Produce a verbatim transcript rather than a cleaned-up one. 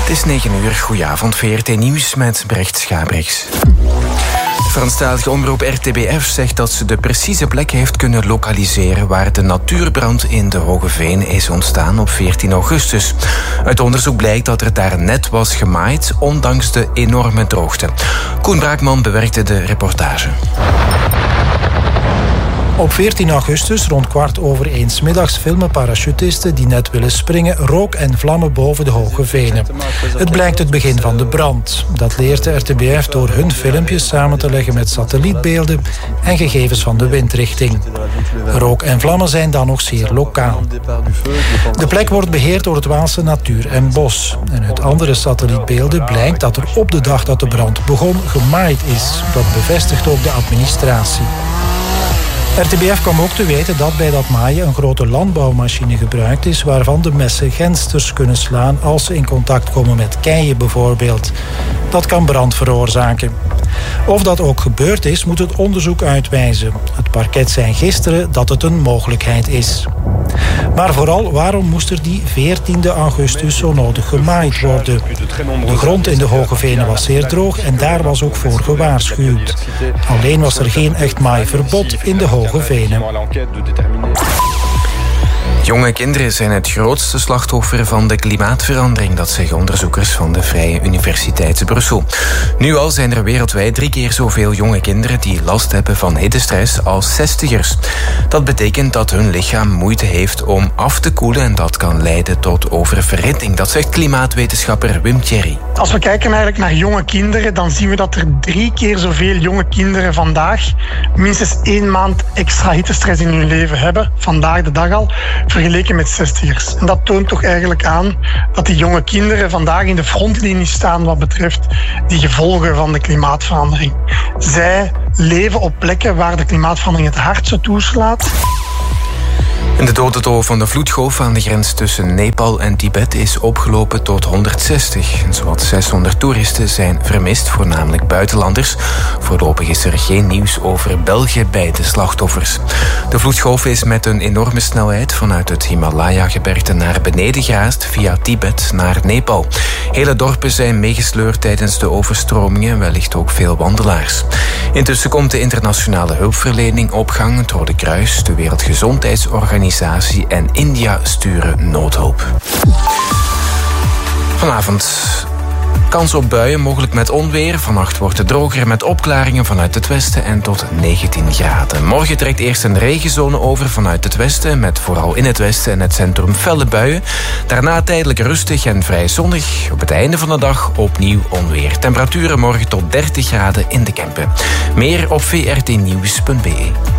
Het is negen uur, goedenavond, V R T Nieuws met Brecht Schabrichs. De Franstalige omroep R T B F zegt dat ze de precieze plek heeft kunnen lokaliseren waar de natuurbrand in de Hogeveen is ontstaan op veertien augustus. Uit onderzoek blijkt dat er daar net was gemaaid, ondanks de enorme droogte. Koen Braakman bewerkte de reportage. Op veertien augustus, rond kwart over één 's middags, filmen parachutisten die net willen springen rook en vlammen boven de Hoge Venen. Het blijkt het begin van de brand. Dat leert de R T B F door hun filmpjes samen te leggen met satellietbeelden en gegevens van de windrichting. Rook en vlammen zijn dan nog zeer lokaal. De plek wordt beheerd door het Waalse Natuur en Bos. En uit andere satellietbeelden blijkt dat er op de dag dat de brand begon gemaaid is. Dat bevestigt ook de administratie. R T B F kwam ook te weten dat bij dat maaien een grote landbouwmachine gebruikt is, waarvan de messen gensters kunnen slaan als ze in contact komen met keien bijvoorbeeld. Dat kan brand veroorzaken. Of dat ook gebeurd is, moet het onderzoek uitwijzen. Het parket zei gisteren dat het een mogelijkheid is. Maar vooral, waarom moest er die veertiende augustus zo nodig gemaaid worden? De grond in de Hoge Venen was zeer droog en daar was ook voor gewaarschuwd. Alleen was er geen echt maaiverbod in de Hoge Venen. Jonge kinderen zijn het grootste slachtoffer van de klimaatverandering, dat zeggen onderzoekers van de Vrije Universiteit Brussel. Nu al zijn er wereldwijd drie keer zoveel jonge kinderen die last hebben van hittestress als zestigers. Dat betekent dat hun lichaam moeite heeft om af te koelen en dat kan leiden tot oververhitting. Dat zegt klimaatwetenschapper Wim Thierry. Als we kijken eigenlijk naar jonge kinderen, dan zien we dat er drie keer zoveel jonge kinderen vandaag minstens één maand extra hittestress in hun leven hebben, vandaag de dag al, vergeleken met zestigers. En dat toont toch eigenlijk aan dat die jonge kinderen vandaag in de frontlinie staan wat betreft die gevolgen van de klimaatverandering. Zij leven op plekken waar de klimaatverandering het hardste toeslaat. En de dodental van de vloedgolf aan de grens tussen Nepal en Tibet is opgelopen tot honderdzestig. En zowat zeshonderd toeristen zijn vermist, voornamelijk buitenlanders. Voorlopig is er geen nieuws over België bij de slachtoffers. De vloedgolf is met een enorme snelheid vanuit het Himalaya-gebergte naar beneden geraast via Tibet naar Nepal. Hele dorpen zijn meegesleurd tijdens de overstromingen, wellicht ook veel wandelaars. Intussen komt de internationale hulpverlening op gang. Het Rode Kruis, de Wereldgezondheidsorganisatie en India sturen noodhulp. Vanavond kans op buien, mogelijk met onweer. Vannacht wordt het droger met opklaringen vanuit het westen en tot negentien graden. Morgen trekt eerst een regenzone over vanuit het westen, met vooral in het westen en het centrum felle buien. Daarna tijdelijk rustig en vrij zonnig. Op het einde van de dag opnieuw onweer. Temperaturen morgen tot dertig graden in de Kempen. Meer op v r t nieuws punt b e.